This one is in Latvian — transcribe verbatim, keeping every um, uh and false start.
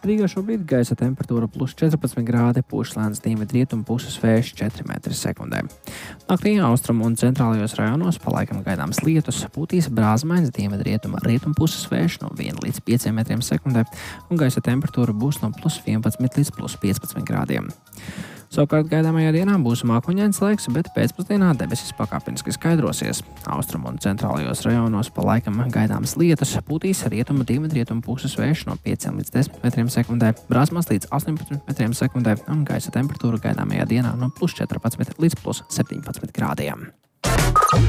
Rīgā šobrīd gaisa temperatūra plus četrpadsmit grādi, pūš lēns dienvidrietumu puses vējš četri metri sekundē. Naktī austrumu un centrālajos rajonos palaikam gaidāms lietus, pūtīs brāzmains dienvidrietuma rietumu puses vējš no viena līdz pieciem metriem sekundē, un gaisa temperatūra būs no plus vienpadsmit līdz plus piecpadsmit grādiem. Savukārt gaidāmajā dienā būs mākoņains laiks, bet pēcpusdienā debesis pakāpeniski skaidrosies. Austrumu un centrālajos rajonos palaikam gaidāms lietus, pūtīs rietumu dienvidrietumu puses vējš no pieciem līdz desmit metriem sekundē, brāzmās līdz astoņpadsmit metriem sekundē, un gaisa temperatūra gaidāmajā dienā no plus četrpadsmit līdz plus septiņpadsmit grādiem.